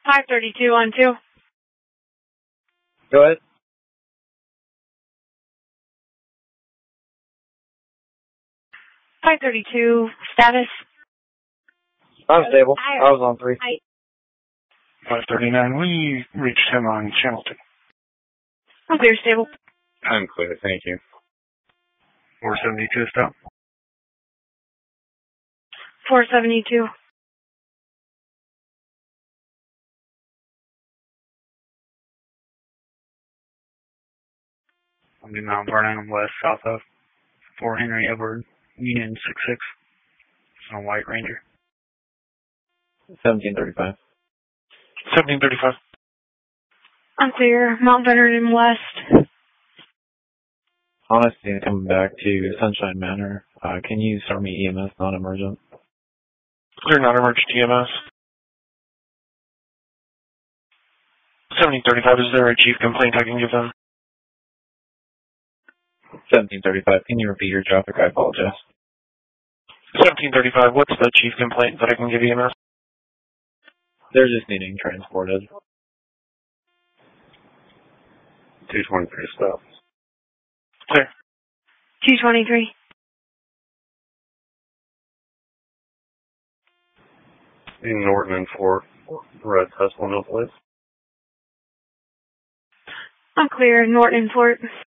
532 on 2. Go ahead. 532 status. I'm stable. I was on 3. 539, we reached him on channel 2. I'm clear, stable. I'm clear, thank you. 472 stop. 472. I'm in Mount Vernon, west, south of 4 Henry Edward, Union 66. It's on White Ranger. 1735. 1735. I'm clear. Mount Vernon west. Honesty, coming back to Sunshine Manor. Can you start me EMS non-emergent? Clear non-emergent EMS. 1735, is there a chief complaint I can give them? 1735, can you repeat your traffic? I apologize. 1735, what's the chief complaint that I can give EMS? They're just needing transported. 223 stop. Clear. 223. In Norton and Fort, red test 1 please. I'm clear. Norton Fort.